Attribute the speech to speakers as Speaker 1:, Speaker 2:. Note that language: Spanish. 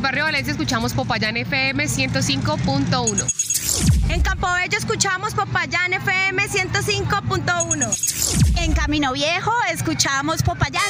Speaker 1: Barrio Valencia escuchamos Popayán FM 105.1.
Speaker 2: En Campobello escuchamos Popayán FM 105.1.
Speaker 3: En Camino Viejo escuchamos Popayán